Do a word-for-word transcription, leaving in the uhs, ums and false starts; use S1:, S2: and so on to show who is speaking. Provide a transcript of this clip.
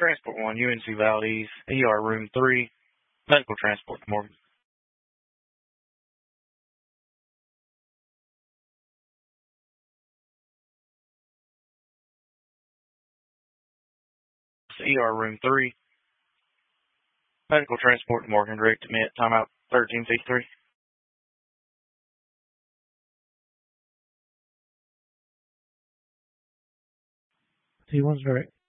S1: Transport one, U N C Valdez, E R Room three, Medical Transport to Morgan. E R Room three, Medical Transport to Morgan, direct admit, timeout thirteen fifty-three.
S2: T one's direct.